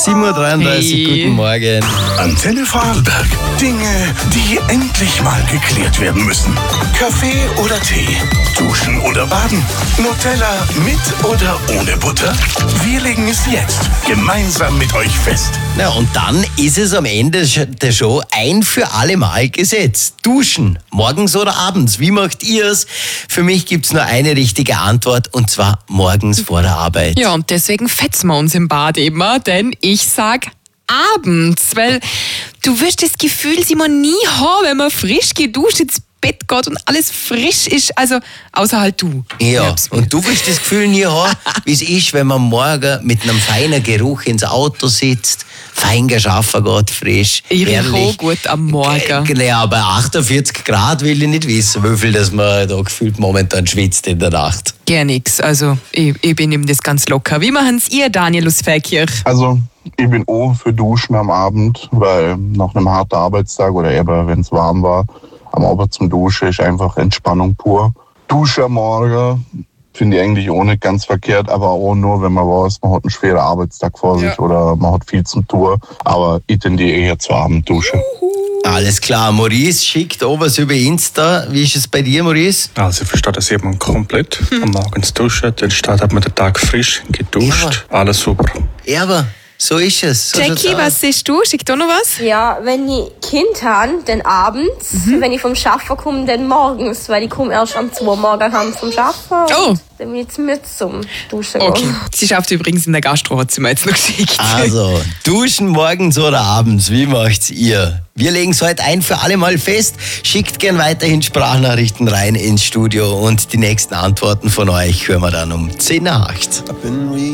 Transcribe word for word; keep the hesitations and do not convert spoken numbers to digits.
sieben Uhr dreiunddreißig, Hey. guten Morgen. Antenne Vorarlberg. Dinge, die endlich mal geklärt werden müssen. Kaffee oder Tee? Duschen oder Baden? Nutella mit oder ohne Butter? Wir legen es jetzt gemeinsam mit euch fest. Na, und dann ist es am Ende der Show ein für alle Mal gesetzt. Duschen, morgens oder abends, wie macht ihr es? Für mich gibt's nur eine richtige Antwort, und zwar morgens vor der Arbeit. Ja, und deswegen fetzen wir uns im Bad immer, denn ich sag abends, weil du wirst das Gefühl, Simon, nie haben, wenn man frisch geduscht ins Bett geht und alles frisch ist, also außer halt du. Ja, Glaub's mir. und du willst das Gefühl nie haben, wie es ist, wenn man morgen mit einem feinen Geruch ins Auto sitzt, fein geschaffen geht, frisch, Ich riech herrlich. auch gut am Morgen. Äh, Ja, bei achtundvierzig Grad will ich nicht wissen, wie viel dass man da gefühlt momentan schwitzt in der Nacht. Gar nix, also ich, ich bin ihm das ganz locker. Wie machen's ihr, Daniel aus Feldkirch? Also, ich bin auch für Duschen am Abend, weil nach einem harten Arbeitstag oder eben, wenn es warm war, am Abend zum Duschen ist einfach Entspannung pur. Dusche am Morgen finde ich eigentlich auch nicht ganz verkehrt, aber auch nur, wenn man weiß, man hat einen schweren Arbeitstag vor sich Ja. oder man hat viel zum Tun. Aber ich tendiere eher zur Abenddusche. Alles klar, Maurice schickt auch was über Insta. Wie ist es bei dir, Maurice? Also ich verstehe das eben komplett. Am Morgens duschen, dann startet man den Tag frisch, geduscht, alles super. Ja, aber so ist es. So Jackie, schaut's aus. was siehst du? Schickt du noch was? Ja, wenn ich Kind habe, dann abends. Wenn ich vom Schaffen komme, dann morgens. Weil ich komme erst am zwei Uhr morgens heim vom Schaffen. Oh. Und dann bin ich zu müde zum Duschen Okay. gehen. Sie schafft übrigens in der Gastro, hat sie mir jetzt noch geschickt. Also, duschen morgens oder abends, wie macht's ihr? Wir legen es heute ein für alle Mal fest. Schickt gern weiterhin Sprachnachrichten rein ins Studio und die nächsten Antworten von euch hören wir dann um zehn nach acht.